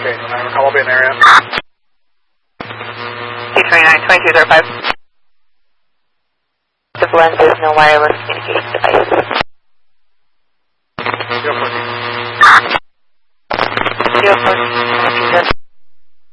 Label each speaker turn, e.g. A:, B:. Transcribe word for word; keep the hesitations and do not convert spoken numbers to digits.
A: Okay, I'm come up in area.
B: T twenty-nine, twenty-two zero five. The blend is no wireless communication device.
A: zero fourteen.
B: zero fourteen.